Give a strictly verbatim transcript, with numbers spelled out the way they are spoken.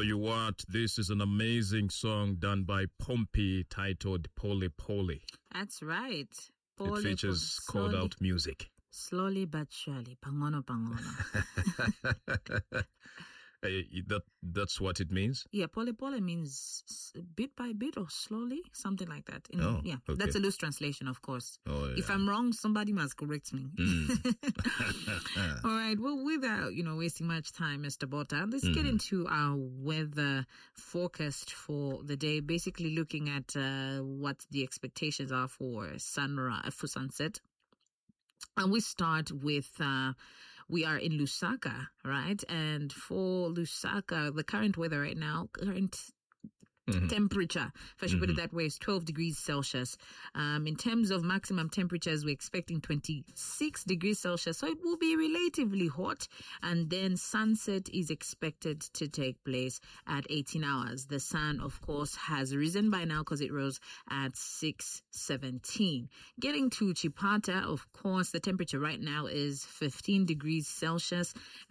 tell you what, this is an amazing song done by Pompey titled Pole Pole. That's right. Pole, it features pole, called out music. Slowly but surely. Pangono, pangono. uh, that, that's what it means? Yeah, pole pole means bit by bit or slowly, something like that. In, oh, yeah, okay. That's a loose translation, of course. Oh, yeah. If I'm wrong, somebody must correct me. Mm. All right. Well, without, you know, wasting much time, Mister Bota, let's mm. get into our weather forecast for the day, basically looking at uh, what the expectations are for sunrise, for sunset. And we start with, uh, we are in Lusaka, right? And for Lusaka, the current weather right now, current mm-hmm. temperature, if I should mm-hmm. put it that way, is twelve degrees Celsius. Um, in terms of maximum temperatures, we're expecting twenty-six degrees Celsius. So it will be relatively hot. And then sunset is expected to take place at eighteen hours. The sun, of course, has risen by now because it rose at six seventeen. Getting to Chipata, of course, the temperature right now is fifteen degrees Celsius.